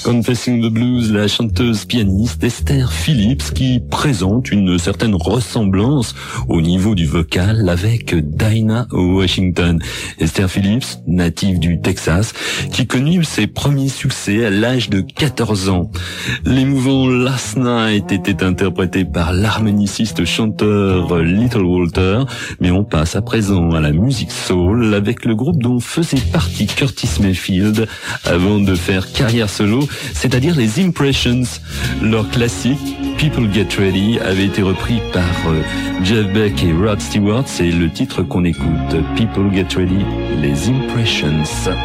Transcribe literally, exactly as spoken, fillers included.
Confessing the Blues, la chanteuse pianiste Esther Phillips qui présente une certaine ressemblance au niveau du vocal avec Dinah Washington. Esther Phillips, native du Texas, qui connut ses premiers succès à l'âge de quatorze ans. L'émouvant Last Night était interprété par l'harmoniciste chanteur Little Walter, mais on passe à présent à la musique soul avec le groupe dont faisait partie Curtis Mayfield avant de faire carrière solo, c'est-à-dire les Impressions. Leur classique People Get Ready avait été repris par euh, Jeff Beck et Rod Stewart. C'est le titre qu'on écoute. People Get Ready, les Impressions.